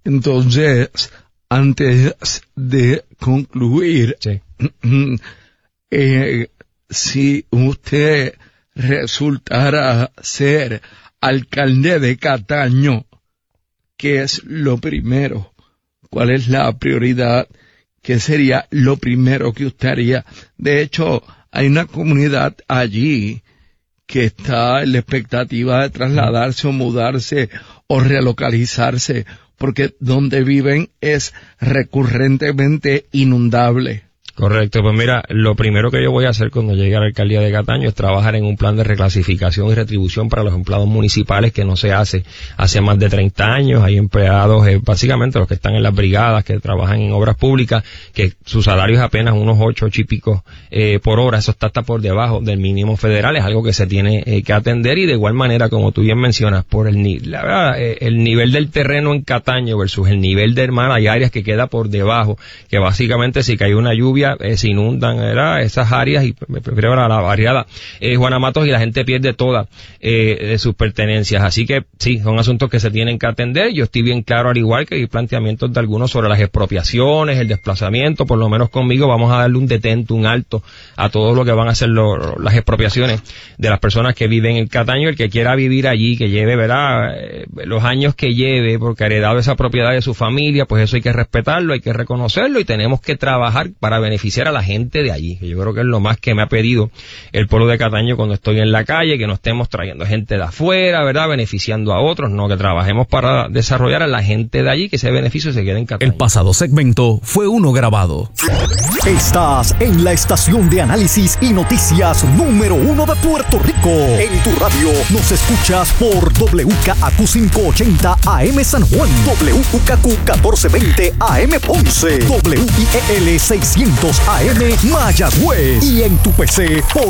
Entonces, antes de concluir, Sí. Si usted resultara ser alcalde de Cataño, ¿qué es lo primero? ¿Cuál es la prioridad? ¿Qué sería lo primero que usted haría? De hecho, hay una comunidad allí que está en la expectativa de trasladarse o mudarse o relocalizarse, porque donde viven es recurrentemente inundable. Correcto, pues mira, lo primero que yo voy a hacer cuando llegue a la alcaldía de Cataño es trabajar en un plan de reclasificación y retribución para los empleados municipales que no se hace más de 30 años. Hay empleados, básicamente los que están en las brigadas, que trabajan en obras públicas, que su salario es apenas unos 8 y pico por hora. Eso está hasta por debajo del mínimo federal, es algo que se tiene que atender, y de igual manera, como tú bien mencionas, por el nivel del terreno en Cataño versus el nivel de Hermana, hay áreas que queda por debajo, que básicamente si cae una lluvia se inundan, ¿verdad?, esas áreas, y prefiero la variada Juana Matos, y la gente pierde todas sus pertenencias. Así que sí, son asuntos que se tienen que atender. Yo estoy bien claro, al igual que hay planteamientos de algunos sobre las expropiaciones, el desplazamiento. Por lo menos conmigo vamos a darle un detente, un alto a todo lo que van a ser las expropiaciones de las personas que viven en Cataño. El que quiera vivir allí, que lleve, ¿verdad?, los años que lleve, porque ha heredado esa propiedad de su familia, pues eso hay que respetarlo, hay que reconocerlo, y tenemos que trabajar para beneficiar a la gente de allí, que yo creo que es lo más que me ha pedido el pueblo de Cataño cuando estoy en la calle, que no estemos trayendo gente de afuera, ¿verdad?, beneficiando a otros, no, que trabajemos para desarrollar a la gente de allí, que ese beneficio se quede en Cataño. El pasado segmento fue uno grabado. Estás en la estación de análisis y noticias número 1 de Puerto Rico. En tu radio nos escuchas por WKAQ 580 AM San Juan, WKQ 1420 AM Ponce, WIEL 600 AM Mayagüez, y en tu PC por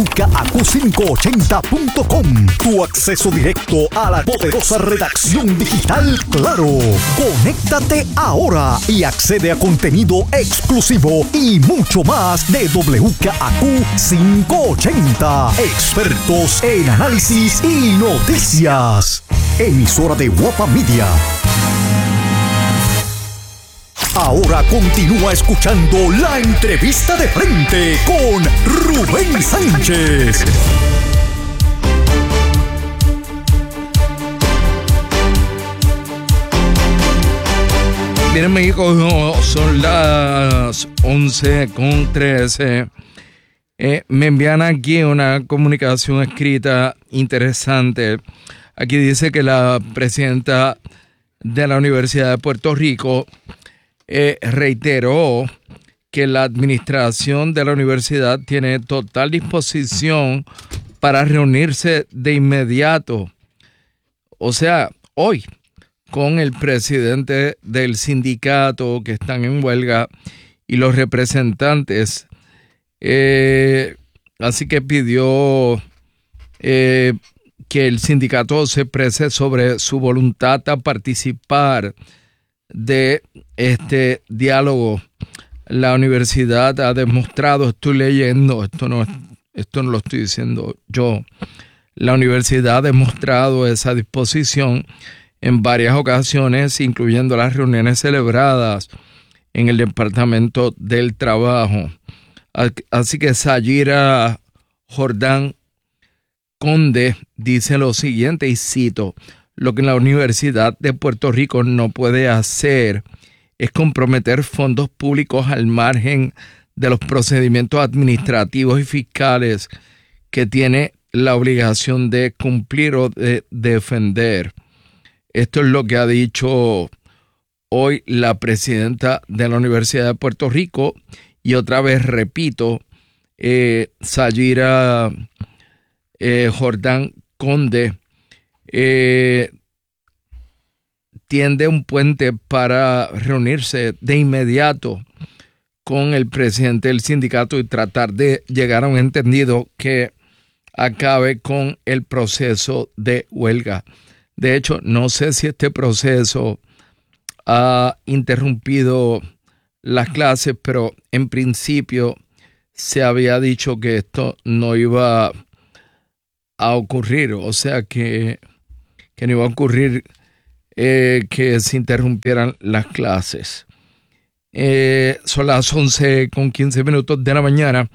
WKAQ580.com. Tu acceso directo a la poderosa redacción digital Claro. Conéctate ahora y accede a contenido exclusivo y mucho más de WKAQ 580. Expertos en análisis y noticias. Emisora de Guapa Media. Ahora continúa escuchando la entrevista de frente con Rubén Sánchez. Bien, amigos, son las 11:13. Me envían aquí una comunicación escrita interesante. Aquí dice que la presidenta de la Universidad de Puerto Rico reiteró que la administración de la universidad tiene total disposición para reunirse de inmediato, o sea, hoy, con el presidente del sindicato que están en huelga y los representantes. Así que pidió que el sindicato se exprese sobre su voluntad a participar de este diálogo. La universidad ha demostrado, estoy leyendo, esto no lo estoy diciendo yo, la universidad ha demostrado esa disposición en varias ocasiones, incluyendo las reuniones celebradas en el Departamento del Trabajo. Así que Sayira Jordán Conde dice lo siguiente, y cito: lo que la Universidad de Puerto Rico no puede hacer es comprometer fondos públicos al margen de los procedimientos administrativos y fiscales que tiene la obligación de cumplir o de defender. Esto es lo que ha dicho hoy la presidenta de la Universidad de Puerto Rico. Y otra vez repito, Sayira Jordán Conde tiende un puente para reunirse de inmediato con el presidente del sindicato y tratar de llegar a un entendido que acabe con el proceso de huelga. De hecho, no sé si este proceso ha interrumpido las clases, pero en principio se había dicho que esto no iba a ocurrir, o sea que no iba a ocurrir que se interrumpieran las clases. Son las 11:15 de la mañana.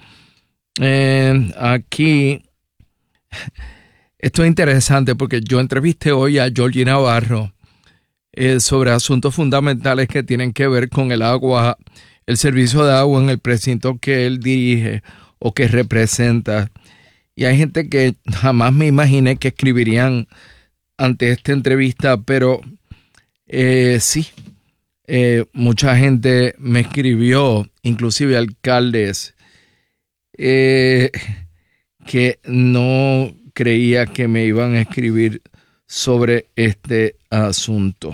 Aquí, esto es interesante porque yo entrevisté hoy a Georgie Navarro sobre asuntos fundamentales que tienen que ver con el agua, el servicio de agua en el precinto que él dirige o que representa. Y hay gente que jamás me imaginé que escribirían ante esta entrevista, pero sí, mucha gente me escribió, inclusive alcaldes, que no creía que me iban a escribir sobre este asunto.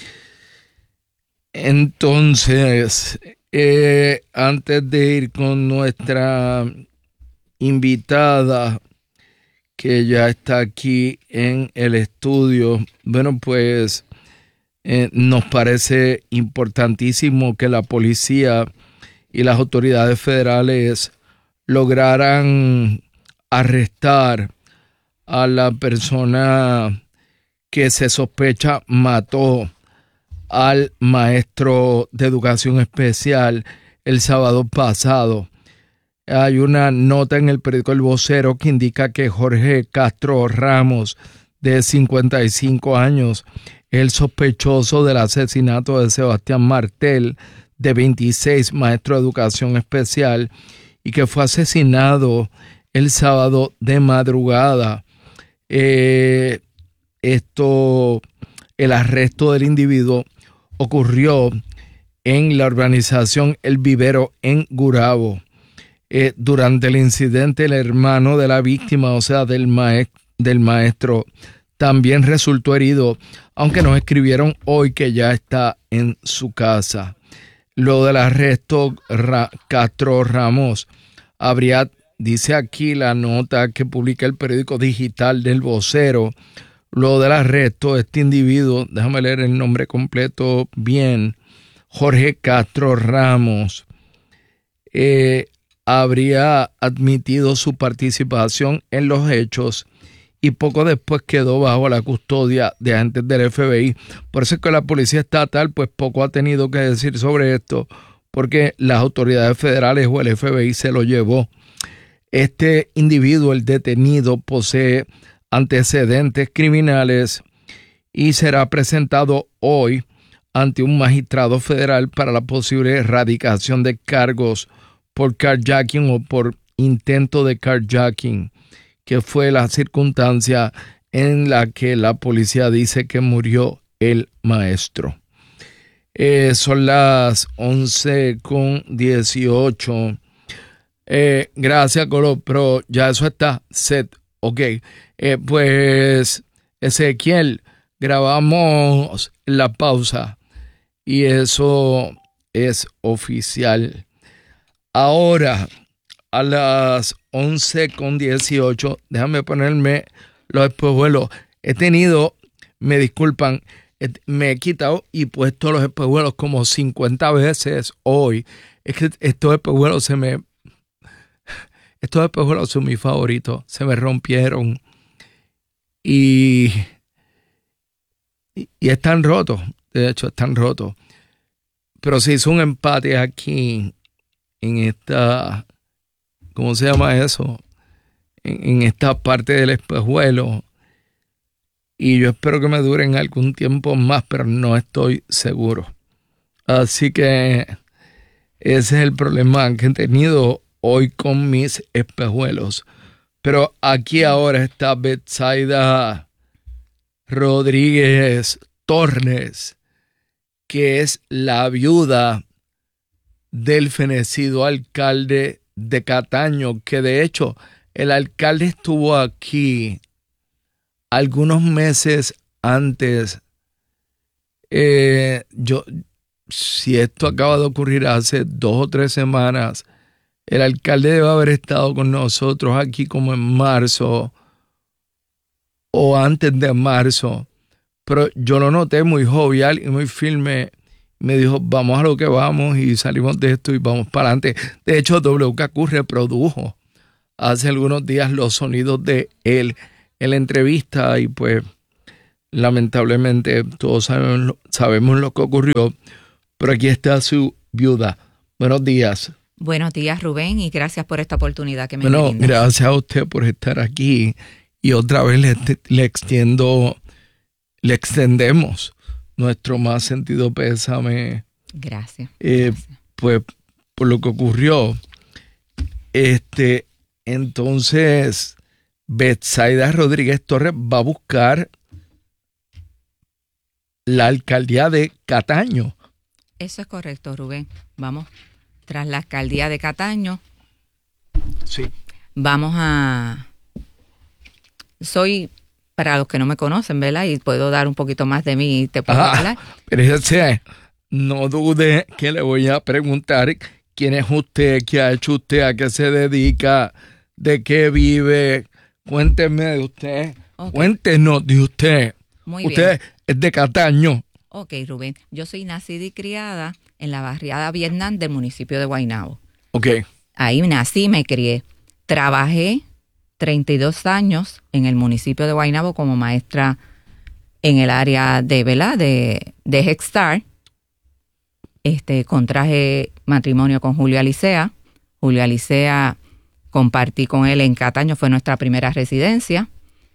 Entonces, antes de ir con nuestra invitada, que ya está aquí en el estudio, bueno, pues nos parece importantísimo que la policía y las autoridades federales lograran arrestar a la persona que se sospecha mató al maestro de educación especial el sábado pasado. Hay una nota en el periódico El Vocero que indica que Jorge Castro Ramos, de 55 años, es el sospechoso del asesinato de Sebastián Martel, de 26, maestro de educación especial, y que fue asesinado el sábado de madrugada. El arresto del individuo ocurrió en la urbanización El Vivero en Gurabo. Durante el incidente, el hermano de la víctima, o sea, del maestro, también resultó herido, aunque nos escribieron hoy que ya está en su casa. Lo del arresto, Castro Ramos habría, dice aquí la nota que publica el periódico digital del Vocero, lo del arresto, este individuo, déjame leer el nombre completo bien, Jorge Castro Ramos, habría admitido su participación en los hechos y poco después quedó bajo la custodia de agentes del FBI. Por eso es que la policía estatal pues poco ha tenido que decir sobre esto, porque las autoridades federales o el FBI se lo llevó. Este individuo, el detenido, posee antecedentes criminales y será presentado hoy ante un magistrado federal para la posible erradicación de cargos por carjacking o por intento de carjacking, que fue la circunstancia en la que la policía dice que murió el maestro. Son las 11:18. Gracias, Colo, pero ya eso está set. Ok, pues Ezequiel, grabamos la pausa y eso es oficial. Ahora, a las 11:18, déjame ponerme los espejuelos. Me disculpan, me he quitado y puesto los espejuelos como 50 veces hoy. Es que estos espejuelos son mis favoritos. Se me rompieron y están rotos. De hecho, están rotos. Pero se hizo un empate aquí en esta, ¿cómo se llama eso? En esta parte del espejuelo. Y yo espero que me duren algún tiempo más, pero no estoy seguro. Así que ese es el problema que he tenido hoy con mis espejuelos. Pero aquí ahora está Betsaida Rodríguez Torres, que es la viuda del fenecido alcalde de Cataño, que de hecho el alcalde estuvo aquí algunos meses antes. Si esto acaba de ocurrir hace 2 o 3 semanas, el alcalde debe haber estado con nosotros aquí como en marzo o antes de marzo, pero yo lo noté muy jovial y muy firme. Me dijo, vamos a lo que vamos, y salimos de esto y vamos para adelante. De hecho, WKQ reprodujo hace algunos días los sonidos de él en la entrevista y pues lamentablemente todos sabemos lo que ocurrió, pero aquí está su viuda. Buenos días. Buenos días, Rubén, y gracias por esta oportunidad que me Bueno, brindas. gracias a usted por estar aquí y otra vez le extendemos nuestro más sentido pésame. Gracias. Pues por lo que ocurrió. Entonces, Betsaida Rodríguez Torres va a buscar la alcaldía de Cataño. Eso es correcto, Rubén. Vamos tras la alcaldía de Cataño. Sí. Soy, para los que no me conocen, ¿verdad? Y puedo dar un poquito más de mí y te puedo hablar. Pero no dude que le voy a preguntar quién es usted, qué ha hecho usted, a qué se dedica, de qué vive. Cuénteme de usted. Okay. Cuéntenos de usted. Muy usted bien. Es de Cataño. Ok, Rubén. Yo soy nacida y criada en la barriada Vietnam del municipio de Guaynabo. Ok. Ahí nací, me crié. Trabajé 32 años en el municipio de Guaynabo como maestra en el área de, ¿verdad? de Head Start. Contraje matrimonio con Julio Alicea. Julio Alicea compartí con él en Cataño, fue nuestra primera residencia.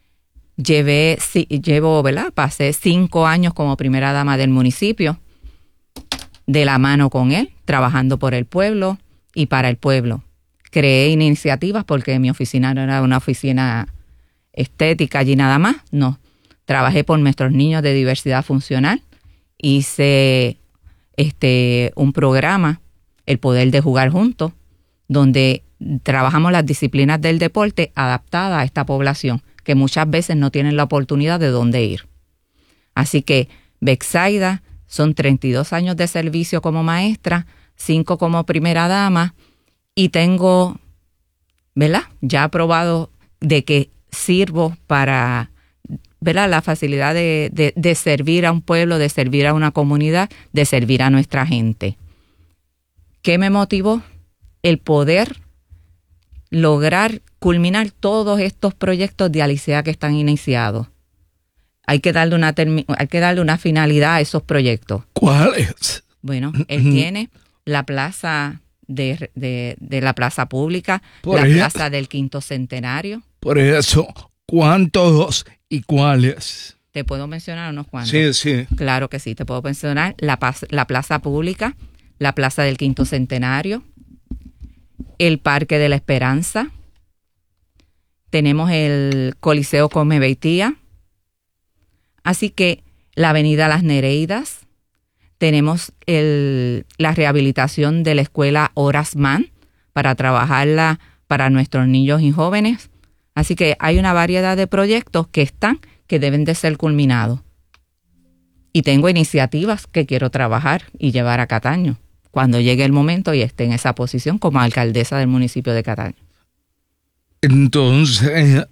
Pasé 5 años como primera dama del municipio, de la mano con él, trabajando por el pueblo y para el pueblo. Creé iniciativas porque mi oficina no era una oficina estética allí nada más, no. Trabajé por nuestros niños de diversidad funcional, hice un programa, El Poder de Jugar Juntos, donde trabajamos las disciplinas del deporte adaptadas a esta población, que muchas veces no tienen la oportunidad de dónde ir. Así que Betsaida son 32 años de servicio como maestra, 5 como primera dama, y tengo, ¿verdad?, ya aprobado de que sirvo para, ¿verdad?, la facilidad de servir a un pueblo, de servir a una comunidad, de servir a nuestra gente. ¿Qué me motivó? El poder lograr culminar todos estos proyectos de Alicea que están iniciados. Hay que darle una finalidad a esos proyectos. ¿Cuáles? Bueno, él tiene la plaza de la plaza pública, plaza del Quinto Centenario. Por eso, ¿cuántos y cuáles? ¿Te puedo mencionar unos cuantos? Sí, sí. Claro que sí, te puedo mencionar la plaza pública, la plaza del Quinto Centenario, el Parque de la Esperanza, tenemos el Coliseo Come Beitía, así que la Avenida Las Nereidas, tenemos la rehabilitación de la escuela Horace Mann para trabajarla para nuestros niños y jóvenes, así que hay una variedad de proyectos que deben de ser culminados. Y tengo iniciativas que quiero trabajar y llevar a Cataño cuando llegue el momento y esté en esa posición como alcaldesa del municipio de Cataño. Entonces,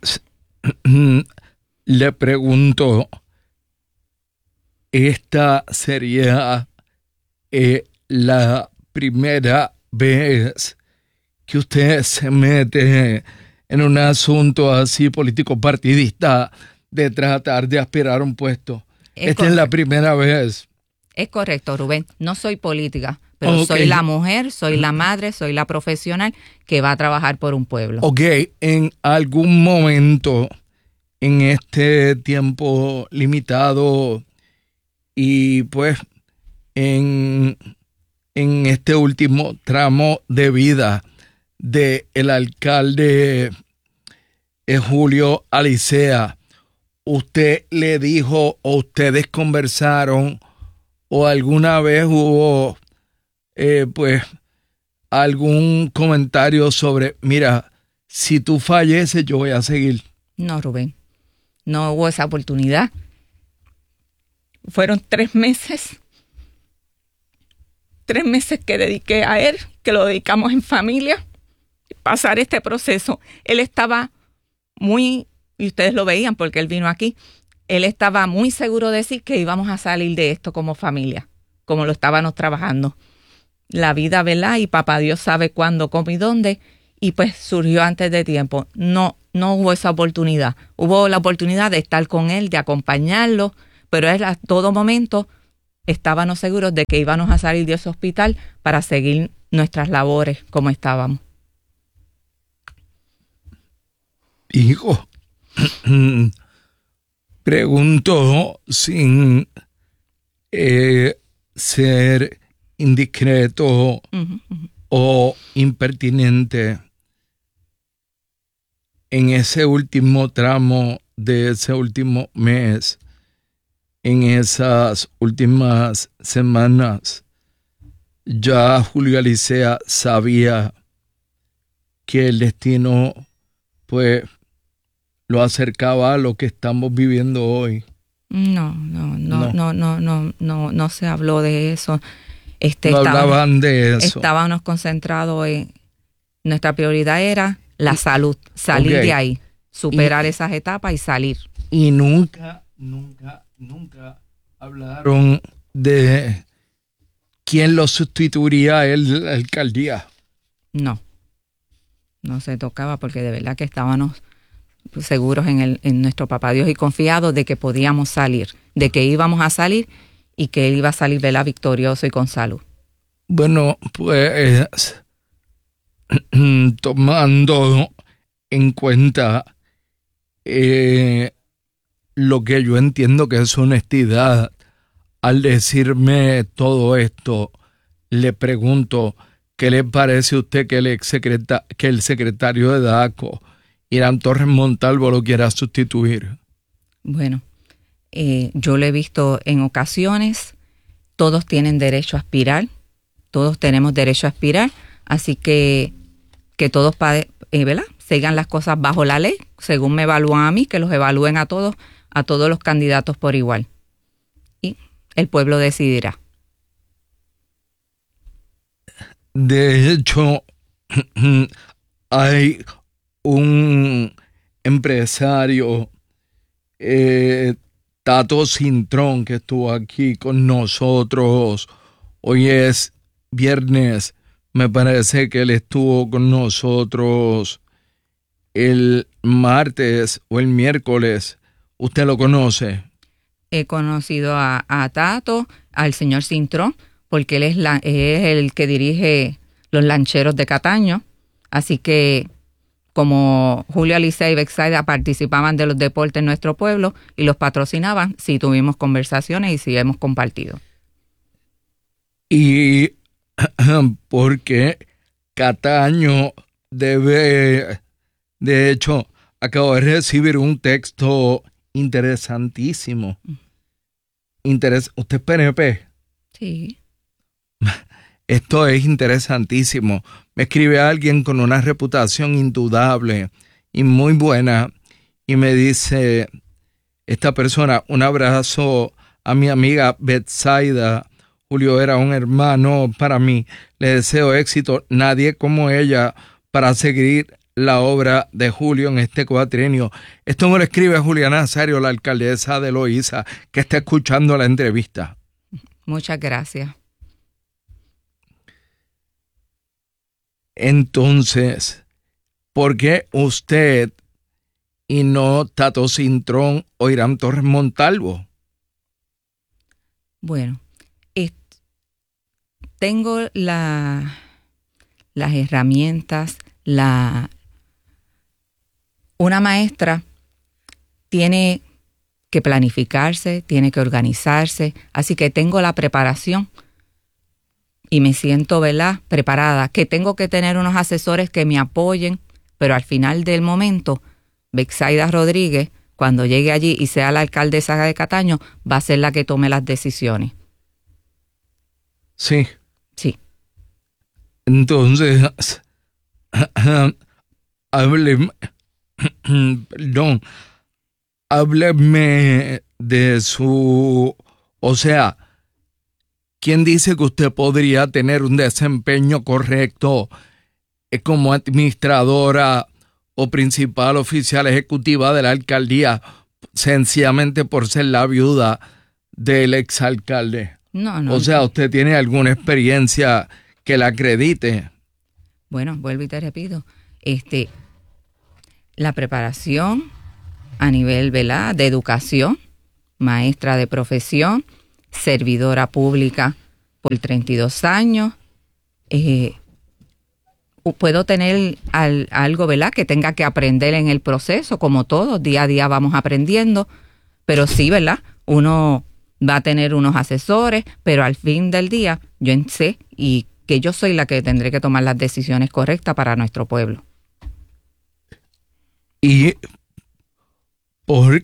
le pregunto, ¿esta sería la primera vez que usted se mete en un asunto así político partidista de tratar de aspirar a un puesto? Esta es la primera vez. Es correcto, Rubén. No soy política, pero soy la mujer, soy la madre, soy la profesional que va a trabajar por un pueblo. Ok, en algún momento, en este tiempo limitado y pues en este último tramo de vida del alcalde Julio Alicea, ¿usted le dijo o ustedes conversaron o alguna vez hubo pues algún comentario sobre, mira, si tú falleces yo voy a seguir? No, Rubén, no hubo esa oportunidad. Fueron 3 meses. 3 meses que dediqué a él, que lo dedicamos en familia, pasar este proceso. Él estaba muy, y ustedes lo veían porque él vino aquí, él estaba muy seguro de sí que íbamos a salir de esto como familia, como lo estábamos trabajando. La vida, ¿verdad? Y papá Dios sabe cuándo, cómo y dónde, y pues surgió antes de tiempo. No no hubo esa oportunidad. Hubo la oportunidad de estar con él, de acompañarlo, pero él a todo momento estábamos seguros de que íbamos a salir de ese hospital para seguir nuestras labores como estábamos. Hijo, pregunto sin ser indiscreto o impertinente. En ese último tramo de ese último mes, en esas últimas semanas, ya Julio Alicea sabía que el destino, pues, lo acercaba a lo que estamos viviendo hoy. No se habló de eso. No hablaban de eso. Estábamos concentrados en... Nuestra prioridad era la salud, salir de ahí, superar esas etapas y salir. Y nunca hablaron de quién lo sustituiría en la alcaldía. No se tocaba porque de verdad que estábamos seguros en nuestro papá Dios y confiados de que podíamos salir, de que íbamos a salir y que él iba a salir de la victorioso y con salud. Bueno, pues tomando en cuenta lo que yo entiendo que es honestidad, al decirme todo esto, le pregunto, ¿qué le parece a usted que el secretario de DACO, Irán Torres Montalvo, lo quiera sustituir? Bueno, yo lo he visto en ocasiones, todos tienen derecho a aspirar, todos tenemos derecho a aspirar, así que todos, ¿verdad?, sigan las cosas bajo la ley, según me evalúan a mí, que los evalúen a todos los candidatos por igual. Y el pueblo decidirá. De hecho, hay un empresario, Tato Cintrón, que estuvo aquí con nosotros. Hoy es viernes, me parece que él estuvo con nosotros el martes o el miércoles. ¿Usted lo conoce? He conocido a Tato, al señor Cintrón, porque él es el que dirige los lancheros de Cataño. Así que como Julio Alicea y Betsaida participaban de los deportes en nuestro pueblo y los patrocinaban, sí tuvimos conversaciones y sí hemos compartido. Y porque Cataño debe, de hecho, acabo de recibir un texto interesantísimo. ¿Usted es PNP? Sí. Esto es interesantísimo. Me escribe alguien con una reputación indudable y muy buena y me dice esta persona: un abrazo a mi amiga Betsaida. Julio era un hermano para mí. Le deseo éxito. Nadie como ella para seguir la obra de Julio en este cuatrienio. Esto me lo escribe Juliana Nazario, la alcaldesa de Loíza, que está escuchando la entrevista. Muchas gracias. Entonces, ¿por qué usted y no Tato Cintrón o Irán Torres Montalvo? Bueno, tengo las herramientas, una maestra tiene que planificarse, tiene que organizarse, así que tengo la preparación y me siento, ¿verdad?, preparada, que tengo que tener unos asesores que me apoyen, pero al final del momento, Betsaida Rodríguez, cuando llegue allí y sea la alcaldesa de Cataño, va a ser la que tome las decisiones. Sí. Sí. Entonces, hábleme de su, o sea, ¿quién dice que usted podría tener un desempeño correcto como administradora o principal oficial ejecutiva de la alcaldía, sencillamente por ser la viuda del exalcalde? No. O sea, ¿usted tiene alguna experiencia que la acredite? Bueno, vuelvo y te repito, La preparación a nivel, ¿verdad?, de educación, maestra de profesión, servidora pública por 32 años. Puedo tener algo, ¿verdad?, que tenga que aprender en el proceso, como todos, día a día vamos aprendiendo, pero sí, ¿verdad?, uno va a tener unos asesores, pero al fin del día yo sé y que yo soy la que tendré que tomar las decisiones correctas para nuestro pueblo. ¿Y por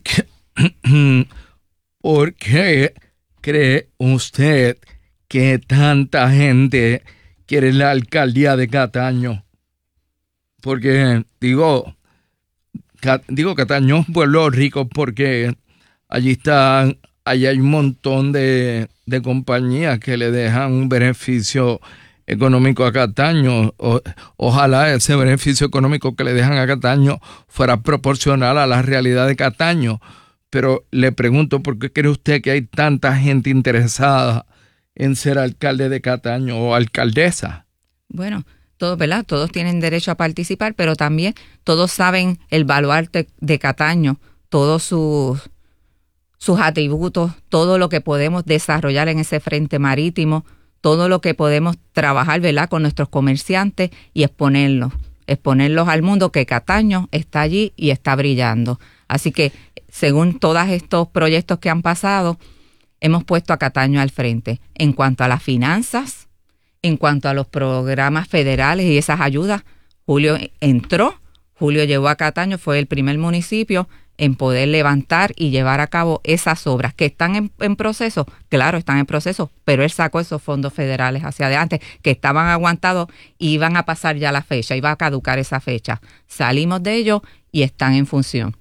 qué cree usted que tanta gente quiere la alcaldía de Cataño? Porque digo Cataño es un pueblo rico porque allí hay un montón de compañías que le dejan un beneficio económico a Cataño. Ojalá ese beneficio económico que le dejan a Cataño fuera proporcional a la realidad de Cataño. Pero le pregunto, ¿por qué cree usted que hay tanta gente interesada en ser alcalde de Cataño o alcaldesa? Bueno, todos, ¿verdad?, todos tienen derecho a participar, pero también todos saben el baluarte de Cataño, todos sus atributos, todo lo que podemos desarrollar en ese frente marítimo, todo lo que podemos trabajar, ¿verdad?, con nuestros comerciantes y exponerlos al mundo, que Cataño está allí y está brillando. Así que, según todos estos proyectos que han pasado, hemos puesto a Cataño al frente. En cuanto a las finanzas, en cuanto a los programas federales y esas ayudas, Julio llevó a Cataño, fue el primer municipio en poder levantar y llevar a cabo esas obras que están en proceso. Claro, están en proceso, pero él sacó esos fondos federales hacia adelante que estaban aguantados y iban a pasar ya la fecha, iba a caducar esa fecha. Salimos de ello y están en función.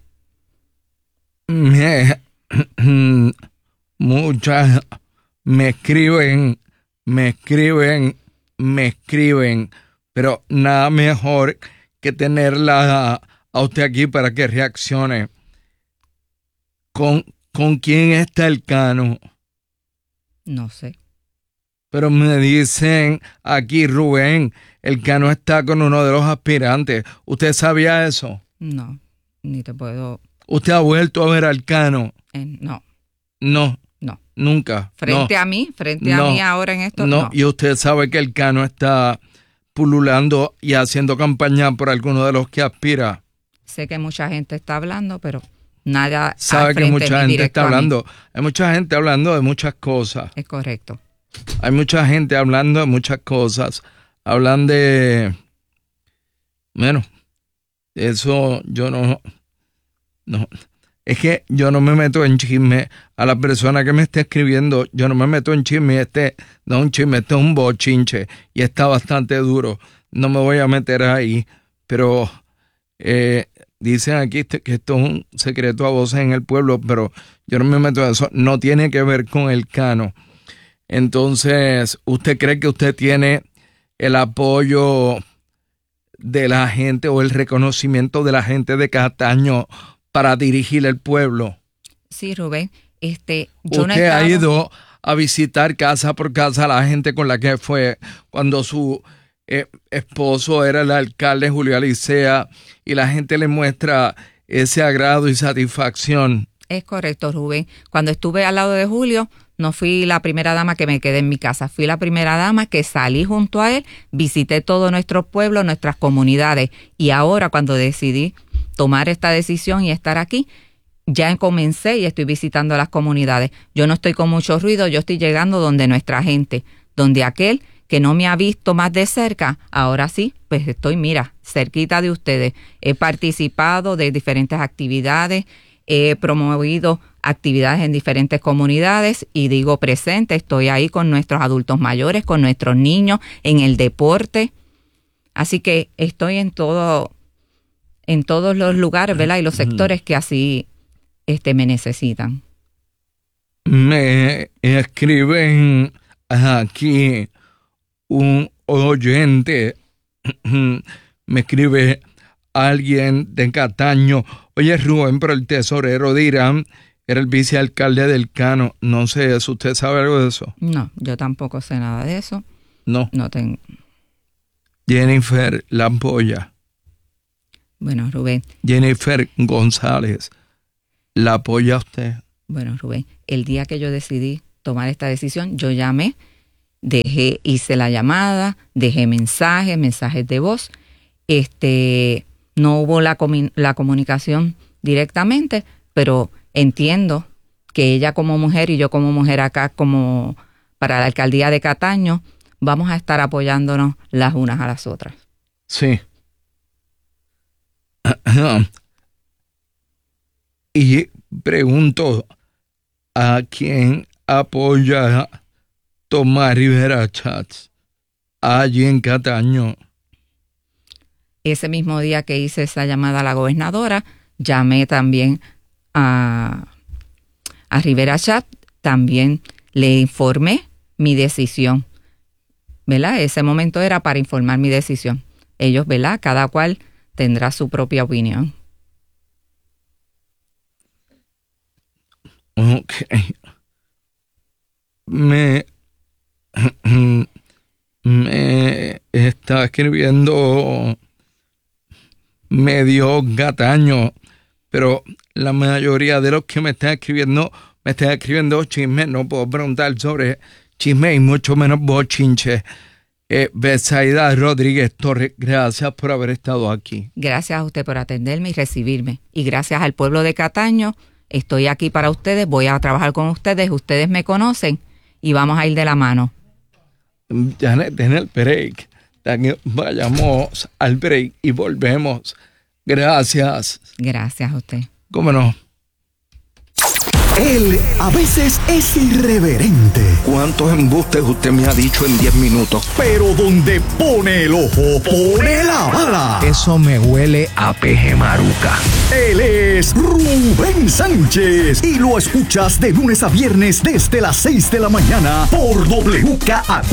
Muchas me escriben, pero nada mejor que tenerla a usted aquí para que reaccione. ¿Con quién está el Cano? No sé. Pero me dicen aquí, Rubén, el Cano está con uno de los aspirantes. ¿Usted sabía eso? No, ni te puedo... ¿Usted ha vuelto a ver al Cano? No. No. No. Nunca. Frente a mí ahora en esto, no. Y usted sabe que el Cano está pululando y haciendo campaña por alguno de los que aspira. Sé que mucha gente está hablando, pero nada. Sabe que mucha gente está hablando. Hay mucha gente hablando de muchas cosas. Es correcto. Hay mucha gente hablando de muchas cosas. Hablan de... Bueno, eso yo no... Es que yo no me meto en chisme. A la persona que me esté escribiendo, yo no me meto en chisme. No es un chisme, este es un bochinche y está bastante duro. No me voy a meter ahí, pero dicen aquí que esto es un secreto a voces en el pueblo, pero yo no me meto en eso. No tiene que ver con el Cano. Entonces, ¿usted cree que usted tiene el apoyo de la gente o el reconocimiento de la gente de Cataño para dirigir el pueblo? Sí, Rubén. Usted ha ido a visitar casa por casa a la gente con la que fue cuando su esposo era el alcalde Julio Alicea y la gente le muestra ese agrado y satisfacción. Es correcto, Rubén. Cuando estuve al lado de Julio, no fui la primera dama que me quedé en mi casa. Fui la primera dama que salí junto a él, visité todo nuestro pueblo, nuestras comunidades. Y ahora, cuando decidí tomar esta decisión y estar aquí, ya comencé y estoy visitando las comunidades. Yo no estoy con mucho ruido, yo estoy llegando donde nuestra gente, donde aquel que no me ha visto más de cerca, ahora sí, pues estoy, cerquita de ustedes. He participado de diferentes actividades, he promovido actividades en diferentes comunidades y digo presente, estoy ahí con nuestros adultos mayores, con nuestros niños, en el deporte. Así que estoy en todos los lugares, ¿verdad? Y los sectores que así me necesitan. Me escriben aquí un oyente, me escribe alguien de Cataño. Oye, Rubén, pero el tesorero de Irán era el vicealcalde del Cano. No sé eso. ¿Usted sabe algo de eso? No, yo tampoco sé nada de eso. No. No tengo. Jennifer Lampolla. Bueno, Rubén. Jennifer González, ¿la apoya usted? Bueno, Rubén, el día que yo decidí tomar esta decisión, yo llamé, hice la llamada, dejé mensajes de voz. No hubo la comunicación directamente, pero entiendo que ella como mujer y yo como mujer acá, como para la alcaldía de Cataño, vamos a estar apoyándonos las unas a las otras. Sí. Y pregunto, ¿a quién apoya Tomás Rivera Schatz allí en Cataño? Ese mismo día que hice esa llamada a la gobernadora, llamé también a Rivera Schatz, también le informé mi decisión, ¿verdad? Ese momento era para informar mi decisión. Ellos, ¿verdad? Cada cual tendrá su propia opinión. Ok. Me está escribiendo medio Cataño, pero la mayoría de los que me están escribiendo chismes. No puedo preguntar sobre chismes y mucho menos bochinche. Betsaida Rodríguez Torres, gracias por haber estado aquí. Gracias a usted por atenderme y recibirme. Y gracias al pueblo de Cataño, estoy aquí para ustedes, voy a trabajar con ustedes me conocen y vamos a ir de la mano. Janet, en el break. Vayamos al break y volvemos. Gracias. Gracias a usted. ¿Cómo no? Él a veces es irreverente, ¿Cuántos embustes usted me ha dicho en 10 minutos? pero donde pone el ojo, pone la bala. Eso me huele a peje maruca. Él es Rubén Sánchez y lo escuchas de lunes a viernes desde las 6 de la mañana por WKAQ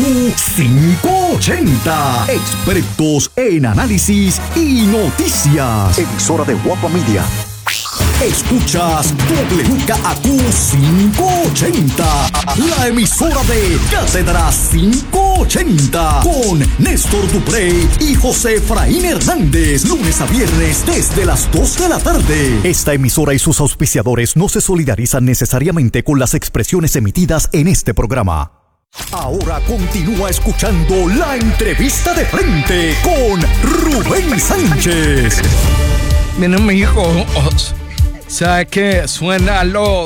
580. Expertos en análisis y noticias. Emisora de Guapa Media. Escuchas WKAQ 580, la emisora de Cátedra 580, con Néstor Duprey y José Efraín Hernández, lunes a viernes desde las 2 de la tarde. Esta emisora y sus auspiciadores no se solidarizan necesariamente con las expresiones emitidas en este programa. Ahora continúa escuchando la entrevista de frente con Rubén Sánchez. Miren, mis hijos, ¿sabes qué? Suénalo.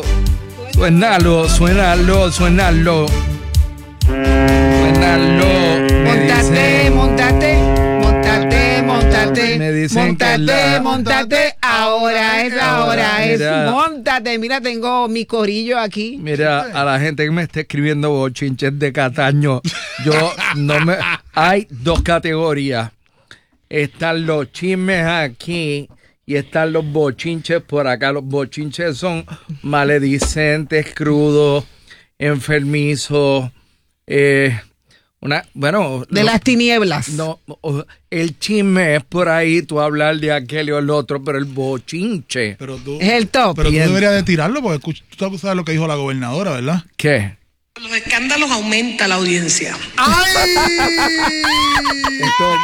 Móntate. Me dicen Móntate. Ahora es. Mira. Móntate. Mira, tengo mi corillo aquí. Mira, a la gente que me está escribiendo bochinches de Cataño, hay dos categorías. Están los chismes aquí y están los bochinches por acá. Los bochinches son maledicentes, crudos, enfermizos, de las tinieblas. No, el chisme es por ahí, tú hablar de aquel o el otro, pero el bochinche. Pero tú, Es el top. Pero tú deberías de tirarlo porque tú sabes lo que dijo la gobernadora, ¿verdad? ¿Qué? Los escándalos aumenta la audiencia. Estos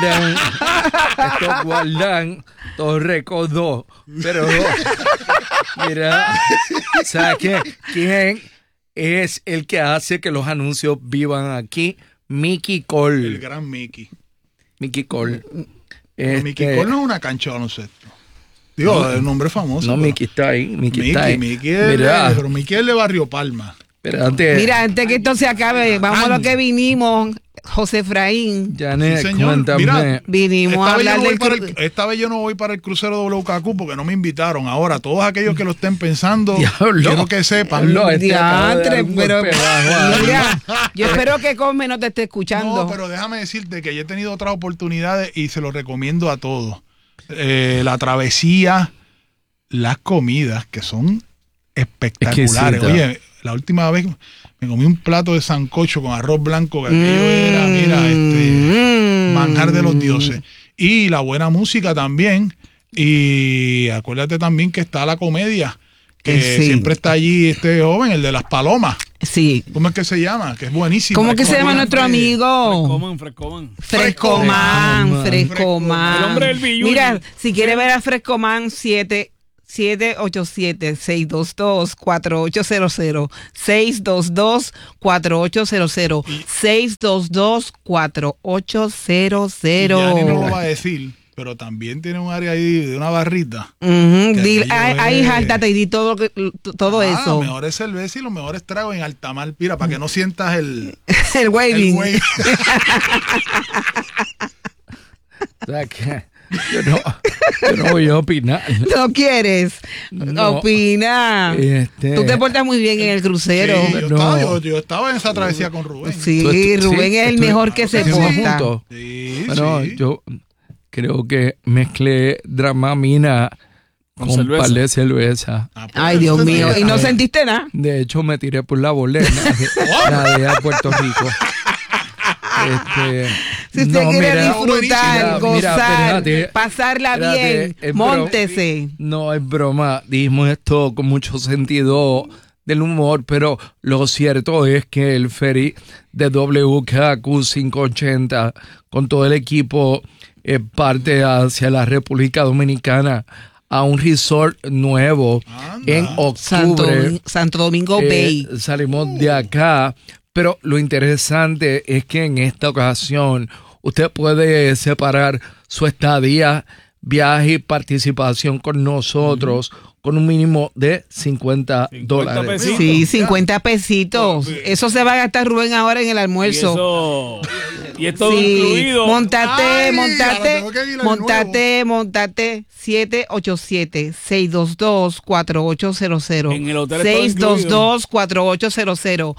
guardan todos recordó. Pero mira, ¿sabes qué? ¿Quién es el que hace que los anuncios vivan aquí? Mickey Cole. El gran Mickey. Mickey Cole. Mickey Cole no es una cancha de baloncesto. Digo, es un nombre famoso. No, pero Mickey está ahí. Mickey es pero Mickey es de Barrio Palma. Espérate. Mira, antes que esto se acabe, vamos a lo que vinimos, José Efraín. Janet, Sí, señor. cuéntame. Mira, Vinimos a hablar del esta vez yo no voy para el crucero WKQ porque no me invitaron. Ahora, todos aquellos que lo estén pensando, Diablo. quiero que sepan. Diablo, acaba de dar diantre, un pero golpe bajo. mira, yo espero que Cosme no te esté escuchando. No, pero déjame decirte que yo he tenido otras oportunidades y se los recomiendo a todos. La travesía, las comidas, que son espectaculares. Exquisita. Oye, la última vez me comí un plato de sancocho con arroz blanco, que aquello era, manjar de los dioses. Y la buena música también. Y acuérdate también que está la comedia, que Sí. siempre está allí este joven, el de las palomas. Sí. ¿Cómo es que se llama? Que es buenísimo. ¿Cómo que se llama nuestro amigo? Frescoman. El hombre del billuyo. Mira, si quiere ver a Frescoman, 787-622-4800, 622-4800, 622-4800. Y Yanni no lo va a decir, pero también tiene un área ahí de una barrita. Ahí jáltate y di todo eso. Los mejores cervezas y los mejores tragos en Altamar, mira, para que no sientas el waving. O sea que yo no voy a opinar. ¿No quieres? No. Opina. Tú te portas muy bien en el crucero. Sí, yo estaba en esa travesía con Rubén. Sí, Rubén es el mejor que se porta. Sí, bueno, sí. yo creo que mezclé Dramamina con un par de cerveza. Ay, Dios mío. ¿Y no sentiste nada? De hecho, me tiré por la bolena. Nadie a Puerto Rico. Si usted quiere disfrutar, gozar, espérate, pasarla bien, móntese. No es broma, dijimos esto con mucho sentido del humor, pero lo cierto es que el ferry de WKQ 580 con todo el equipo parte hacia la República Dominicana a un resort nuevo en octubre. Santo Domingo Bay. Salimos de acá. Pero lo interesante es que en esta ocasión usted puede separar su estadía, viaje y participación con nosotros con un mínimo de $50. Sí, 50 pesitos. Eso se va a gastar Rubén ahora en el almuerzo. Y es todo incluido. Montate. 787-622-4800. En el hotel 622-4800.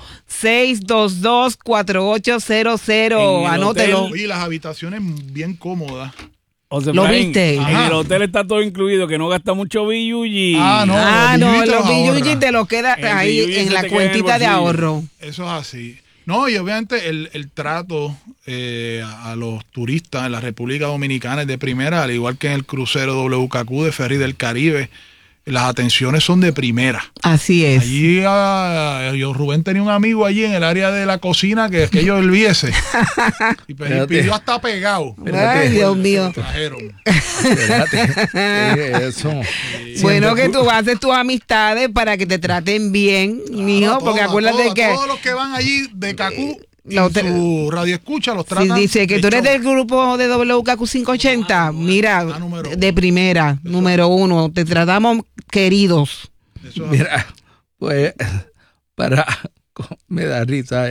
622-4800. Anótelo. Oye, las habitaciones bien cómodas. ¿Lo viste? En el hotel está todo incluido, que no gasta mucho billuyi. Los billuyi te lo queda ahí en la cuentita de ahorro. Eso es así. No, y obviamente el trato a los turistas en la República Dominicana es de primera, al igual que en el crucero WKQ de Ferry del Caribe. Las atenciones son de primera. Así es. Allí Rubén tenía un amigo allí en el área de la cocina que yo olvidese. Y pidió hasta pegado. Ay, Dios mío. Trajeron. Eso. Bueno, que tú haces tus amistades para que te traten bien, mijo, porque acuérdate que todos los que van allí de Cacú su radio escucha los tratan. Si dice que tú eres del grupo de WKQ 580, mira, de primera, número uno, te tratamos queridos. Mira, pues me da risa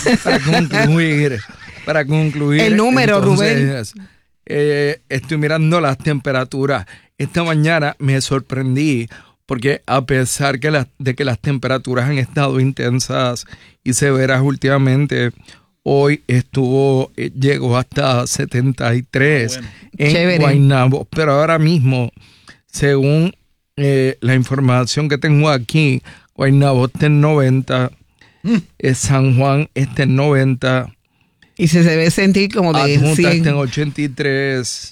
para concluir el número, entonces, Rubén. Estoy mirando las temperaturas. Esta mañana me sorprendí porque a pesar de que las temperaturas han estado intensas y severas últimamente, hoy llegó hasta 73 en Guaynabo. Pero ahora mismo, según la información que tengo aquí, Guaynabo está en 90, San Juan está en 90. Y se debe sentir como de Adjunta 100. está en 83.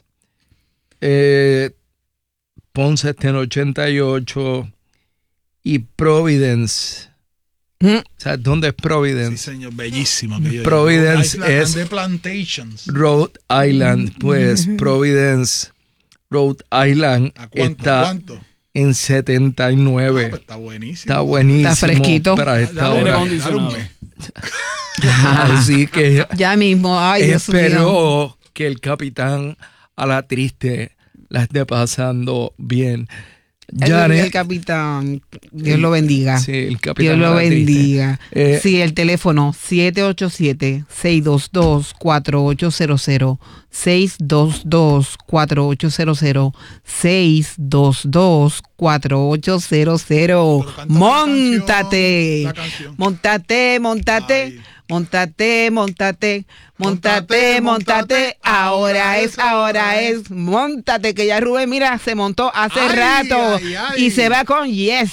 Ponce está en 88 y Providence. ¿Sabes dónde es Providence? Sí, señor, bellísimo. Providence es de Plantations. Rhode Island. Pues Providence, Rhode Island está en 79. Pues está buenísimo. Está buenísimo. Está fresquito. Para esta hora. Ajá. Así que ya mismo, ay, Dios mío. espero que el capitán a la triste la esté pasando bien. El capitán, Dios lo bendiga. Sí, el capitán. Dios lo bendiga. Sí, el teléfono 787-622-4800, 622-4800, 622-4800. Móntate. Móntate. Ahora es. Móntate, que ya Rubén, mira, se montó hace rato y se va con Yes.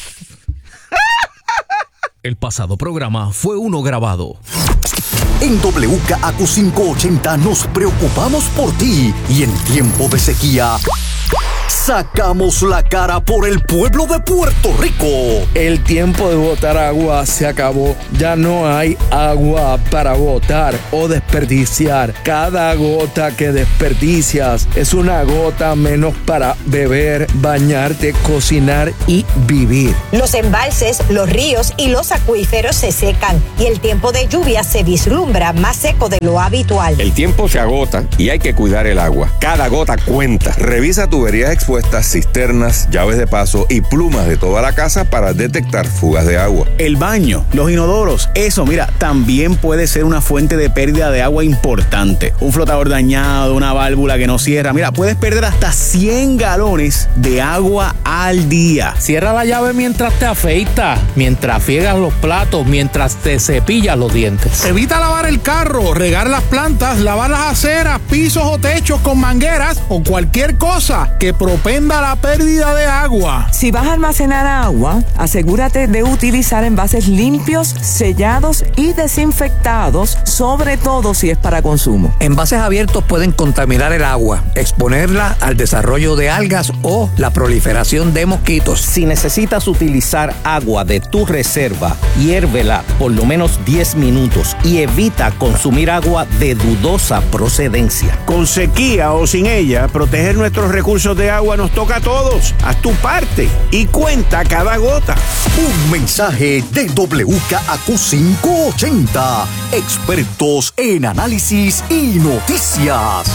El pasado programa fue uno grabado. En WKAQ 580 nos preocupamos por ti y en tiempo de sequía Sacamos la cara por el pueblo de Puerto Rico. El tiempo de botar agua se acabó. Ya no hay agua para botar o desperdiciar. Cada gota que desperdicias es una gota menos para beber, bañarte, cocinar y vivir. Los embalses, los ríos y los acuíferos se secan y el tiempo de lluvia se vislumbra más seco de lo habitual. El tiempo se agota y hay que cuidar el agua. Cada gota cuenta. Revisa tuberías expuestas, cisternas, llaves de paso y plumas de toda la casa para detectar fugas de agua. El baño, los inodoros, eso, mira, también puede ser una fuente de pérdida de agua importante. Un flotador dañado, una válvula que no cierra, mira, puedes perder hasta 100 galones de agua al día. Cierra la llave mientras te afeitas, mientras friegas los platos, mientras te cepillas los dientes. Evita lavar el carro, regar las plantas, lavar las aceras, pisos o techos con mangueras o cualquier cosa que propenda la pérdida de agua. Si vas a almacenar agua, asegúrate de utilizar envases limpios, sellados y desinfectados, sobre todo si es para consumo. Envases abiertos pueden contaminar el agua, exponerla al desarrollo de algas o la proliferación de mosquitos. Si necesitas utilizar agua de tu reserva, hiérvela por lo menos 10 minutos y evita consumir agua de dudosa procedencia. Con sequía o sin ella, proteger nuestros recursos de agua nos toca a todos. Haz tu parte y cuenta cada gota. Un mensaje de WKAQ 580, expertos en análisis y noticias.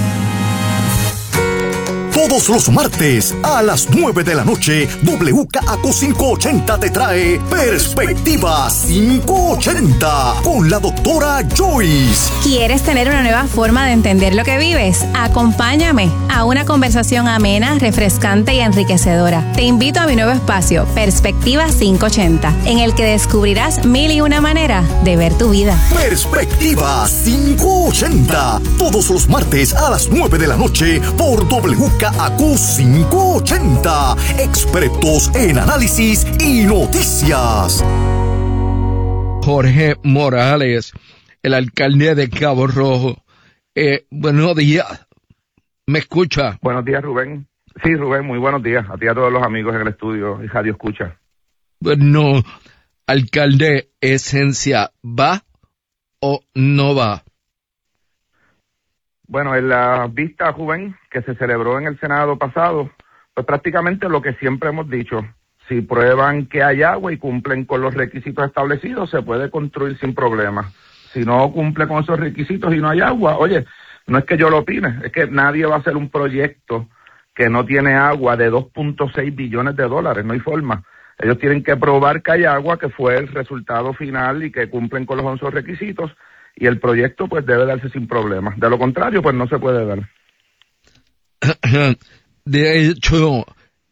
Todos los martes a las 9 de la noche, WKAQ 580 te trae Perspectiva 580 con la doctora Joyce. ¿Quieres tener una nueva forma de entender lo que vives? Acompáñame a una conversación amena, refrescante y enriquecedora. Te invito a mi nuevo espacio, Perspectiva 580, en el que descubrirás 1001 maneras de ver tu vida. Perspectiva 580, todos los martes a las 9 de la noche por WKAQ 580, expertos en análisis y noticias. Jorge Morales, el alcalde de Cabo Rojo. Buenos días. ¿Me escucha? Buenos días, Rubén. Sí, Rubén, muy buenos días. A ti y a todos los amigos en el estudio y Radio Escucha. Bueno, alcalde, Esencia, ¿va o no va? Bueno, en la vista, Rubén, que se celebró en el Senado pasado, pues prácticamente lo que siempre hemos dicho, si prueban que hay agua y cumplen con los requisitos establecidos, se puede construir sin problema. Si no cumple con esos requisitos y no hay agua, oye, no es que yo lo opine, es que nadie va a hacer un proyecto que no tiene agua de 2.6 billones de dólares, no hay forma. Ellos tienen que probar que hay agua, que fue el resultado final y que cumplen con los 11 requisitos, y el proyecto pues debe darse sin problemas. De lo contrario, pues no se puede dar. De hecho,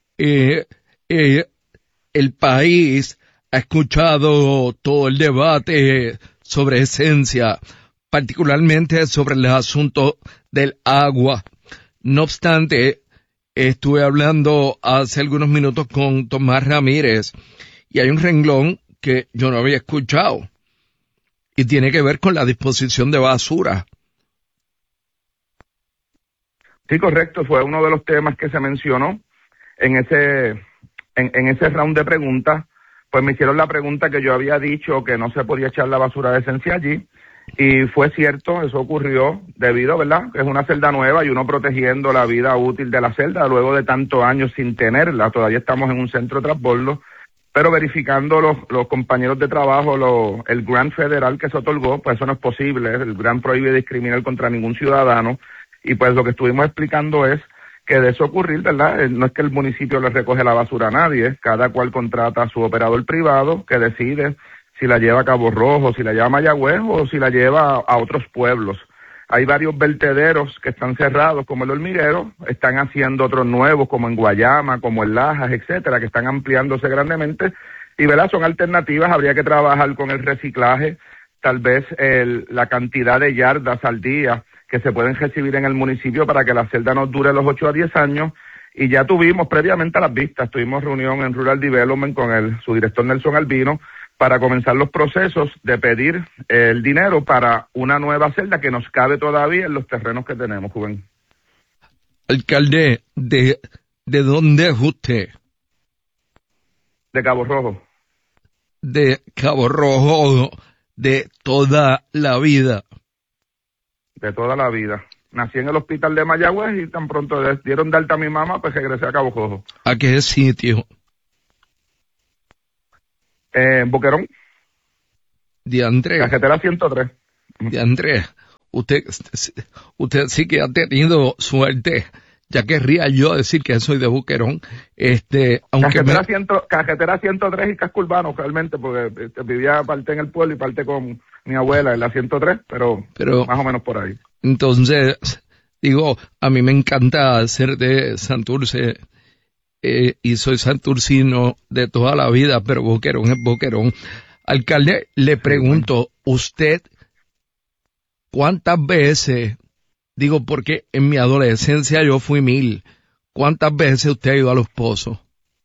el país ha escuchado todo el debate sobre Esencia, particularmente sobre el asunto del agua. No obstante, estuve hablando hace algunos minutos con Tomás Ramírez y hay un renglón que yo no había escuchado y tiene que ver con la disposición de basura. Sí, correcto, fue uno de los temas que se mencionó en ese round de preguntas. Pues me hicieron la pregunta que yo había dicho que no se podía echar la basura de Esencia allí, y fue cierto, eso ocurrió debido, ¿verdad?, que es una celda nueva y uno protegiendo la vida útil de la celda luego de tantos años sin tenerla. Todavía estamos en un centro de transbordo, pero verificando los compañeros de trabajo, el grant federal que se otorgó, pues eso no es posible. El grant prohíbe discriminar contra ningún ciudadano, y pues lo que estuvimos explicando es que de eso ocurrir, ¿verdad? No es que el municipio le recoge la basura a nadie, cada cual contrata a su operador privado que decide si la lleva a Cabo Rojo, si la lleva a Mayagüez o si la lleva a otros pueblos. Hay varios vertederos que están cerrados, como el Hormiguero, están haciendo otros nuevos, como en Guayama, como en Lajas, etcétera, que están ampliándose grandemente, y ¿verdad?, son alternativas. Habría que trabajar con el reciclaje, tal vez la cantidad de yardas al día que se pueden recibir en el municipio para que la celda nos dure los 8 a 10 años, y ya tuvimos previamente a las vistas, tuvimos reunión en Rural Development con su director Nelson Albino, para comenzar los procesos de pedir el dinero para una nueva celda que nos cabe todavía en los terrenos que tenemos, Rubén. Alcalde, ¿De dónde es usted? De Cabo Rojo. De Cabo Rojo, de toda la vida. De toda la vida. Nací en el hospital de Mayagüez y tan pronto dieron de alta a mi mamá, pues regresé a Cabo Rojo. ¿A qué sitio? En Boquerón. De Andrés. Carretera 103. De Andrés. Usted sí que ha tenido suerte. Ya querría yo decir que soy de Boquerón. Aunque carretera 103 y casco urbano, realmente, porque vivía parte en el pueblo y parte con mi abuela en la 103, pero más o menos por ahí. Entonces, digo, a mí me encanta ser de Santurce, y soy santurcino de toda la vida, pero Boquerón es Boquerón. Alcalde, le pregunto, ¿usted cuántas veces, digo porque en mi adolescencia yo fui 1000, cuántas veces usted ha ido a Los Pozos?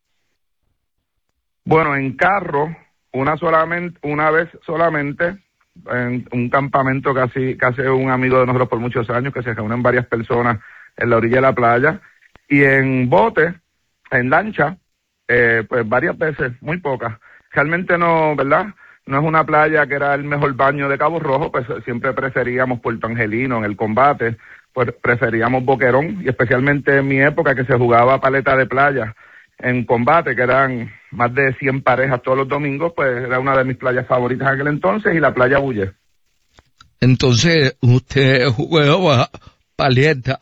Bueno, en carro, una vez solamente, en un campamento que hace un amigo de nosotros por muchos años, que se reúnen varias personas en la orilla de la playa, y en bote, en lancha, pues varias veces, muy pocas. Realmente no, ¿verdad? No es una playa que era el mejor baño de Cabo Rojo, pues siempre preferíamos Puerto Angelino en el combate, pues preferíamos Boquerón, y especialmente en mi época que se jugaba paleta de playa en combate, que eran más de 100 parejas todos los domingos, pues era una de mis playas favoritas en aquel entonces, y la playa Bulle. Entonces, usted jugaba paleta.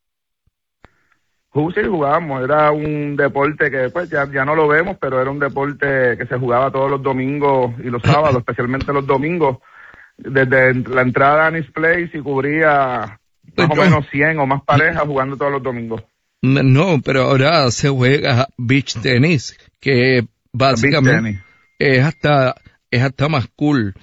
Sí, jugábamos, era un deporte que pues ya no lo vemos, pero era un deporte que se jugaba todos los domingos y los sábados, especialmente los domingos, desde la entrada a Anis Place, y cubría más o menos 100 o más parejas jugando todos los domingos. No, pero ahora se juega beach tenis, que básicamente es hasta más cool.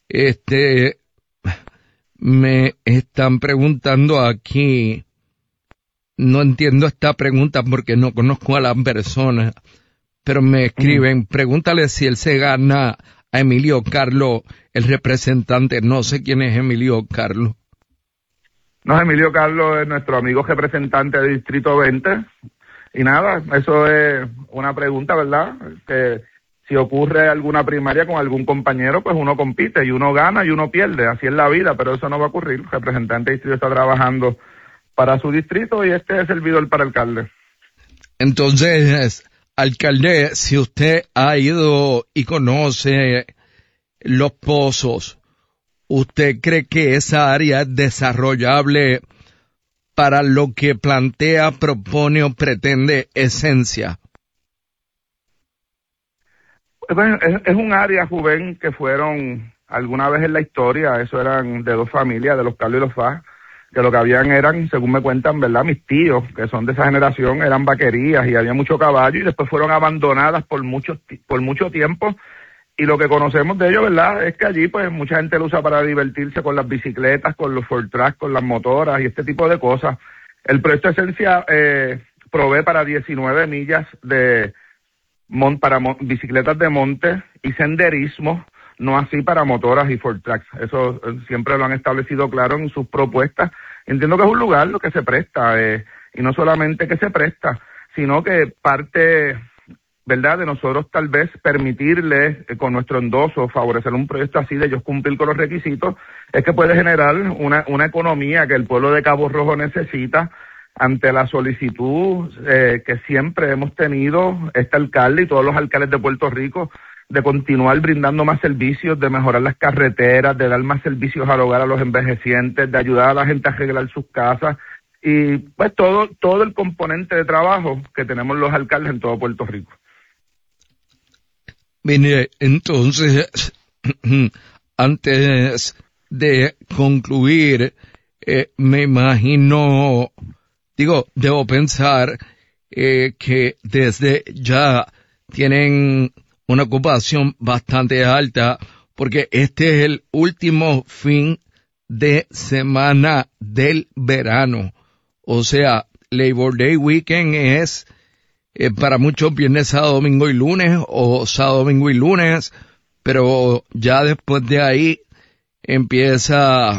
Me están preguntando aquí, no entiendo esta pregunta porque no conozco a la persona, pero me escriben, pregúntale si él se gana a Emilio Carlos, el representante. No sé quién es Emilio Carlos. No, Emilio Carlos es nuestro amigo representante de Distrito 20. Y nada, eso es una pregunta, ¿verdad? Que si ocurre alguna primaria con algún compañero, pues uno compite y uno gana y uno pierde. Así es la vida, pero eso no va a ocurrir. El representante de distrito está trabajando para su distrito y este es servidor para alcalde. Entonces, alcalde, si usted ha ido y conoce Los Pozos, ¿usted cree que esa área es desarrollable para lo que plantea, propone o pretende Esencia? Bueno, es un área, Juven, que fueron alguna vez en la historia, eso eran de dos familias, de los Carlos y los Faz, que lo que habían eran, según me cuentan, ¿verdad? Mis tíos, que son de esa generación, eran vaquerías y había mucho caballo y después fueron abandonadas por mucho tiempo. Y lo que conocemos de ellos, ¿verdad?, es que allí pues mucha gente lo usa para divertirse con las bicicletas, con los Ford Track, con las motoras y este tipo de cosas. El proyecto Esencia provee para 19 millas de para bicicletas de monte y senderismo, no así para motoras y Ford Tracks. Eso siempre lo han establecido claro en sus propuestas. Entiendo que es un lugar lo que se presta, y no solamente que se presta, sino que parte, ¿verdad?, de nosotros tal vez permitirles con nuestro endoso favorecer un proyecto así, de ellos cumplir con los requisitos, es que puede generar una economía que el pueblo de Cabo Rojo necesita ante la solicitud que siempre hemos tenido este alcalde y todos los alcaldes de Puerto Rico de continuar brindando más servicios, de mejorar las carreteras, de dar más servicios al hogar a los envejecientes, de ayudar a la gente a arreglar sus casas y pues todo el componente de trabajo que tenemos los alcaldes en todo Puerto Rico. Mire, entonces, antes de concluir, me imagino, debo pensar que desde ya tienen una ocupación bastante alta, porque este es el último fin de semana del verano. O sea, Labor Day Weekend es para muchos viernes, sábado, domingo y lunes, o sábado, domingo y lunes, pero ya después de ahí empieza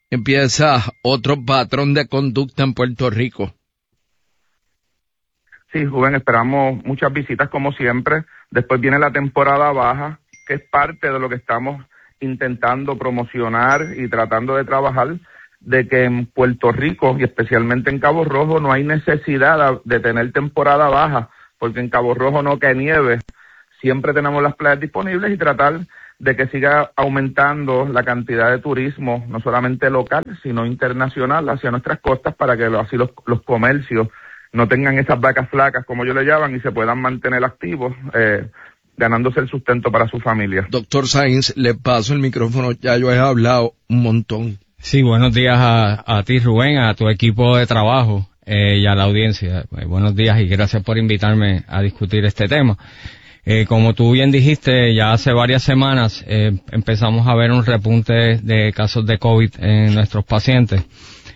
otro patrón de conducta en Puerto Rico. Sí, Rubén, esperamos muchas visitas como siempre. Después viene la temporada baja, que es parte de lo que estamos intentando promocionar y tratando de trabajar, de que en Puerto Rico y especialmente en Cabo Rojo no hay necesidad de tener temporada baja, porque en Cabo Rojo no cae nieve, siempre tenemos las playas disponibles y tratar de que siga aumentando la cantidad de turismo, no solamente local, sino internacional hacia nuestras costas para que así los comercios no tengan esas vacas flacas, como ellos le llaman, y se puedan mantener activos, ganándose el sustento para su familia. Doctor Sainz, le paso el micrófono, ya yo he hablado un montón. Sí, buenos días a ti, Rubén, a tu equipo de trabajo y a la audiencia. Buenos días y gracias por invitarme a discutir este tema. Como tú bien dijiste, ya hace varias semanas empezamos a ver un repunte de casos de COVID en nuestros pacientes,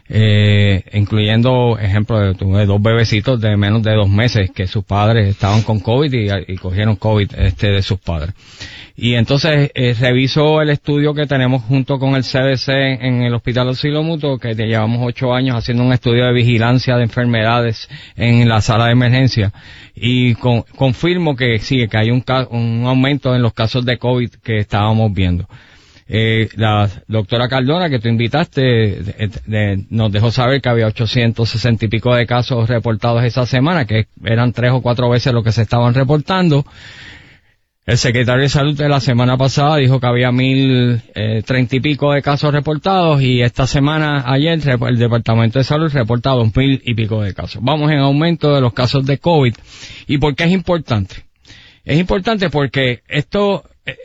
incluyendo, ejemplo, tuve 2 bebecitos de menos de 2 meses que sus padres estaban con COVID y cogieron COVID de sus padres. Y entonces reviso el estudio que tenemos junto con el CDC en el Hospital Auxilio Mutuo, que llevamos 8 años haciendo un estudio de vigilancia de enfermedades en la sala de emergencia, y confirmo que sí, que hay un aumento en los casos de COVID que estábamos viendo. La doctora Cardona, que tú invitaste, nos dejó saber que había 860 y pico de casos reportados esa semana, que eran 3 o 4 veces lo que se estaban reportando. El secretario de Salud de la semana pasada dijo que había 1,030 y pico de casos reportados, y esta semana, ayer, el Departamento de Salud reporta 2,000 y pico de casos. Vamos en aumento de los casos de COVID. ¿Y por qué es importante? Es importante porque esto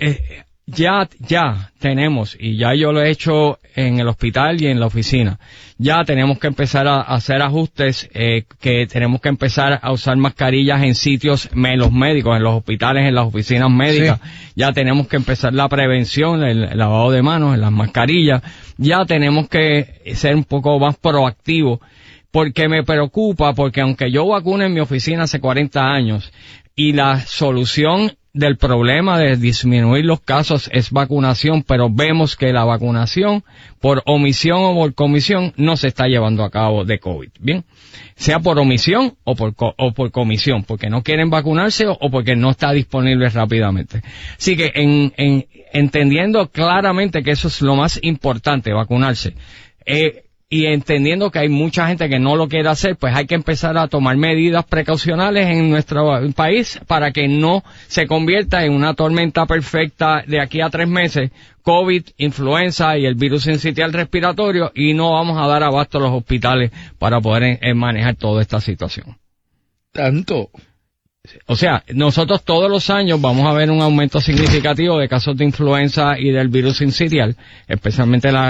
ya tenemos, y ya yo lo he hecho en el hospital y en la oficina, ya tenemos que empezar a hacer ajustes, que tenemos que empezar a usar mascarillas en sitios, los médicos, en los hospitales, en las oficinas médicas. Sí. Ya tenemos que empezar la prevención, el lavado de manos, en las mascarillas. Ya tenemos que ser un poco más proactivos, porque me preocupa, porque aunque yo vacune en mi oficina hace 40 años, y la solución del problema de disminuir los casos es vacunación, pero vemos que la vacunación, por omisión o por comisión, no se está llevando a cabo de COVID, ¿bien? Sea por omisión o por comisión, porque no quieren vacunarse o porque no está disponible rápidamente. Así que entendiendo claramente que eso es lo más importante, vacunarse, y entendiendo que hay mucha gente que no lo quiere hacer, pues hay que empezar a tomar medidas precaucionales en nuestro país para que no se convierta en una tormenta perfecta de aquí a 3 meses, COVID, influenza y el virus sincitial respiratorio, y no vamos a dar abasto a los hospitales para poder manejar toda esta situación. Tanto. O sea, nosotros todos los años vamos a ver un aumento significativo de casos de influenza y del virus sincitial, especialmente en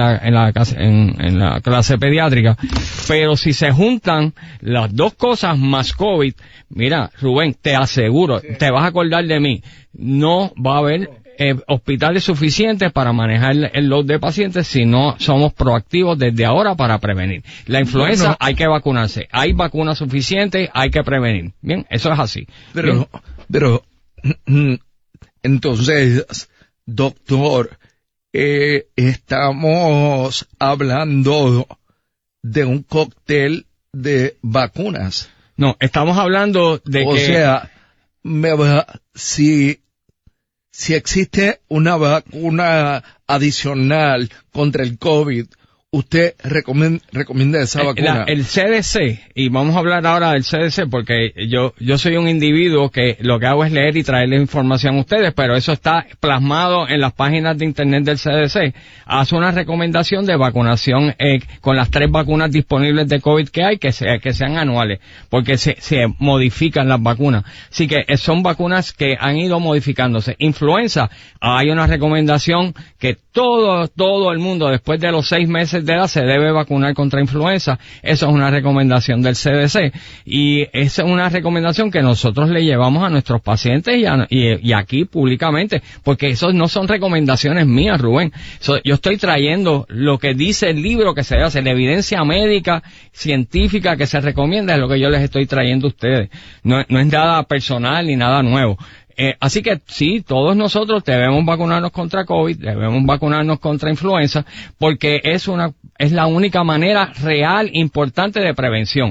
la clase pediátrica. Pero si se juntan las dos cosas más COVID, mira, Rubén, te aseguro, te vas a acordar de mí, no va a haber hospitales suficientes para manejar el load de pacientes si no somos proactivos desde ahora para prevenir. La influenza, hay que vacunarse. Hay vacunas suficientes, hay que prevenir. Bien, eso es así. Pero entonces, doctor, estamos hablando de un cóctel de vacunas. No, estamos hablando de o sea, si existe una vacuna adicional contra el COVID, ¿usted recomienda esa vacuna? El CDC, y vamos a hablar ahora del CDC porque yo soy un individuo que lo que hago es leer y traerle información a ustedes, pero eso está plasmado en las páginas de internet del CDC. Hace una recomendación de vacunación con las 3 vacunas disponibles de COVID que hay, que sean anuales, porque se modifican las vacunas. Así que son vacunas que han ido modificándose. Influenza, hay una recomendación que todo el mundo después de los 6 meses de edad se debe vacunar contra influenza. Eso es una recomendación del CDC, y esa es una recomendación que nosotros le llevamos a nuestros pacientes y aquí públicamente, porque eso no son recomendaciones mías, Rubén. Yo estoy trayendo lo que dice el libro que se hace, la evidencia médica, científica que se recomienda, es lo que yo les estoy trayendo a ustedes. No es nada personal ni nada nuevo. Así que sí, todos nosotros debemos vacunarnos contra COVID, debemos vacunarnos contra influenza, porque es la única manera real, importante de prevención.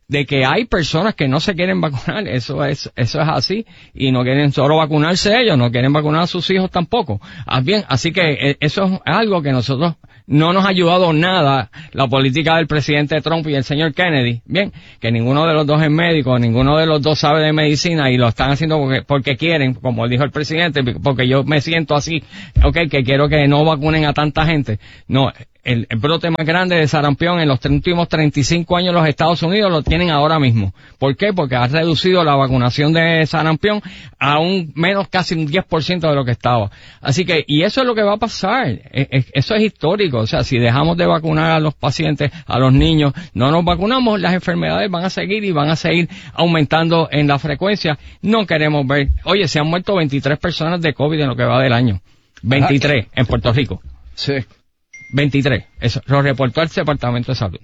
de que hay personas que no se quieren vacunar, eso es así, y no quieren solo vacunarse ellos, no quieren vacunar a sus hijos tampoco. Bien, así que eso es algo que nosotros no nos ha ayudado nada la política del presidente Trump y el señor Kennedy, bien, que ninguno de los dos es médico, ninguno de los dos sabe de medicina y lo están haciendo porque quieren, como dijo el presidente, porque yo me siento así, que quiero que no vacunen a tanta gente. No, el brote más grande de sarampión en los últimos 35 años en los Estados Unidos lo tienen ahora mismo. ¿Por qué? Porque ha reducido la vacunación de sarampión a casi un 10% de lo que estaba. Así que, y eso es lo que va a pasar. Eso es histórico. O sea, si dejamos de vacunar a los pacientes, a los niños, no nos vacunamos, las enfermedades van a seguir y van a seguir aumentando en la frecuencia. No queremos ver. Oye, se han muerto 23 personas de COVID en lo que va del año. 23 en Puerto Rico. Sí. 23, eso lo reportó el Departamento de Salud.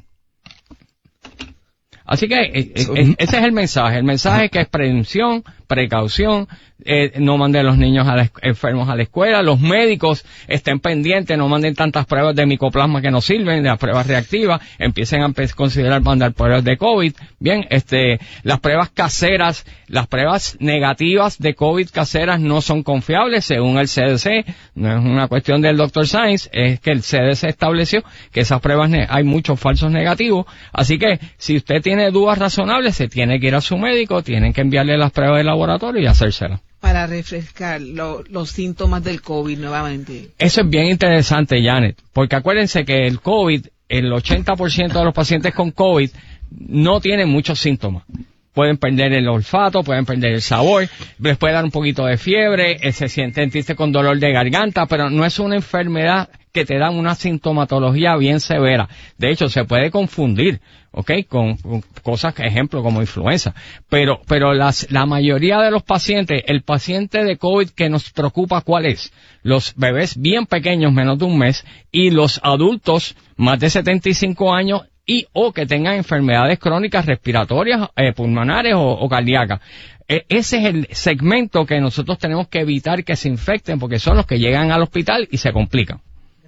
Así que ese es el mensaje es que es prevención, precaución, no manden los niños enfermos a la escuela, los médicos estén pendientes, no manden tantas pruebas de micoplasma que no sirven, de las pruebas reactivas, empiecen a considerar mandar pruebas de COVID, bien, las pruebas caseras, las pruebas negativas de COVID caseras no son confiables según el CDC, no es una cuestión del Dr. Science, es que el CDC estableció que esas pruebas hay muchos falsos negativos, así que si usted tiene dudas razonables, se tiene que ir a su médico, tienen que enviarle las pruebas de laboratorio y hacérselas. Para refrescar los síntomas del COVID nuevamente. Eso es bien interesante, Janet, porque acuérdense que el COVID, el 80% de los pacientes con COVID no tienen muchos síntomas. Pueden perder el olfato, pueden perder el sabor, les puede dar un poquito de fiebre, se sienten tristes con dolor de garganta, pero no es una enfermedad que te dan una sintomatología bien severa. De hecho, se puede confundir, con cosas, ejemplo, como influenza. Pero la mayoría de los pacientes, el paciente de COVID que nos preocupa, ¿cuál es? Los bebés bien pequeños, menos de un mes, y los adultos, más de 75 años, o que tengan enfermedades crónicas respiratorias, pulmonares o cardíacas. Ese es el segmento que nosotros tenemos que evitar que se infecten, porque son los que llegan al hospital y se complican.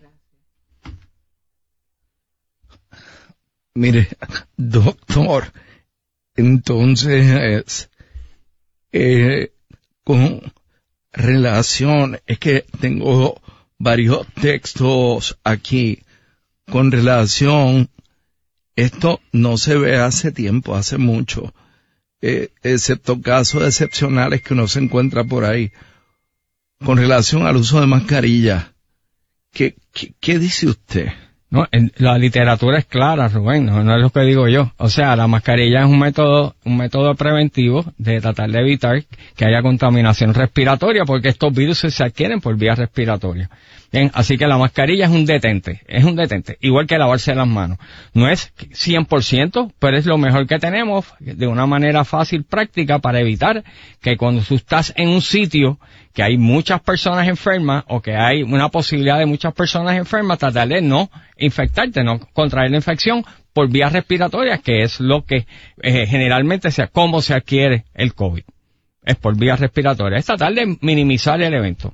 Mire, doctor, entonces, con relación, es que tengo varios textos aquí con relación, esto no se ve hace tiempo, hace mucho, excepto casos excepcionales que uno se encuentra por ahí, con relación al uso de mascarilla. ¿Qué dice usted? No, la literatura es clara, Rubén, no es lo que digo yo. O sea, la mascarilla es un método preventivo de tratar de evitar que haya contaminación respiratoria, porque estos virus se adquieren por vía respiratoria. Bien, así que la mascarilla es un detente, igual que lavarse las manos. No es 100%, pero es lo mejor que tenemos de una manera fácil, práctica, para evitar que cuando tú estás en un sitio que hay muchas personas enfermas o que hay una posibilidad de muchas personas enfermas, tratar de no infectarte, no contraer la infección por vías respiratorias, que es lo que generalmente cómo se adquiere el COVID. Es por vías respiratorias. Es tratar de minimizar el evento.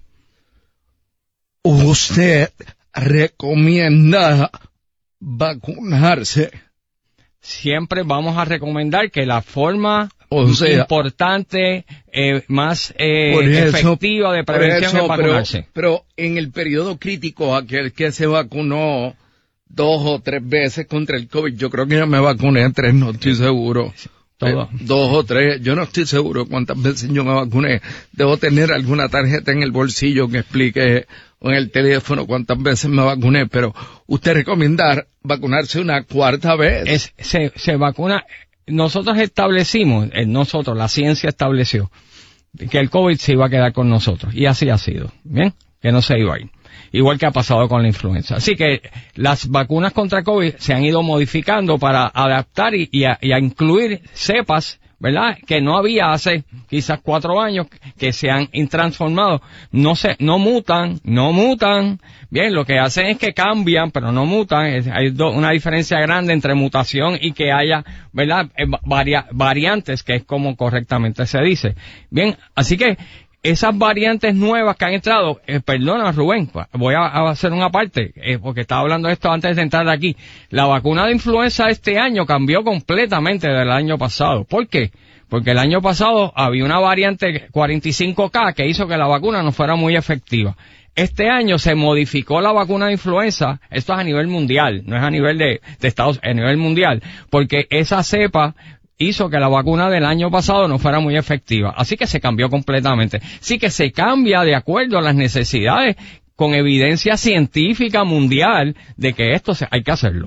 ¿Usted recomienda vacunarse? Siempre vamos a recomendar que la forma importante, más efectiva de prevención es vacunarse. Pero en el periodo crítico, aquel que se vacunó 2 o 3 veces contra el COVID, yo creo que ya me vacuné 3, no estoy seguro. 2 o 3, yo no estoy seguro cuántas veces yo me vacuné. Debo tener alguna tarjeta en el bolsillo que explique, o en el teléfono, cuántas veces me vacuné, pero usted recomienda vacunarse una 4ª vez. Se vacuna. Nosotros establecimos, la ciencia estableció que el COVID se iba a quedar con nosotros, y así ha sido, ¿bien? Que no se iba a ir. Igual que ha pasado con la influenza. Así que las vacunas contra COVID se han ido modificando para adaptar y a incluir cepas, ¿verdad? Que no había hace quizás 4 años, que se han transformado. No mutan. Bien, lo que hacen es que cambian, pero no mutan. Hay una diferencia grande entre mutación y que haya, ¿verdad? Variantes, que es como correctamente se dice. Bien, así que esas variantes nuevas que han entrado, perdona Rubén, voy a hacer una parte, porque estaba hablando de esto antes de entrar aquí. La vacuna de influenza este año cambió completamente del año pasado. ¿Por qué? Porque el año pasado había una variante 45K que hizo que la vacuna no fuera muy efectiva. Este año se modificó la vacuna de influenza, esto es a nivel mundial, no es a nivel de Estados Unidos, a nivel mundial, porque esa cepa hizo que la vacuna del año pasado no fuera muy efectiva. Así que se cambió completamente. Así que se cambia de acuerdo a las necesidades con evidencia científica mundial de que esto hay que hacerlo.